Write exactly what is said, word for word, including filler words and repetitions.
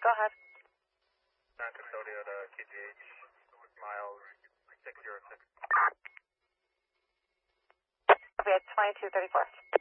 Go ahead. San Custodio to K G H, miles six zero six. Okay, twenty-two thirty-four.